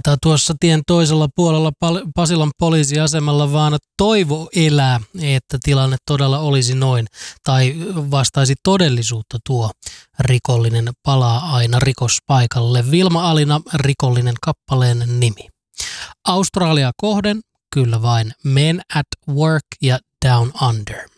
Taitaa tuossa tien toisella puolella Pasilan poliisiasemalla vaan toivo elää, että tilanne todella olisi noin tai vastaisi todellisuutta tuo rikollinen palaa aina rikospaikalle. Vilma Alina, Rikollinen kappaleen nimi. Australia kohden, kyllä vain Men at Work ja Down Under.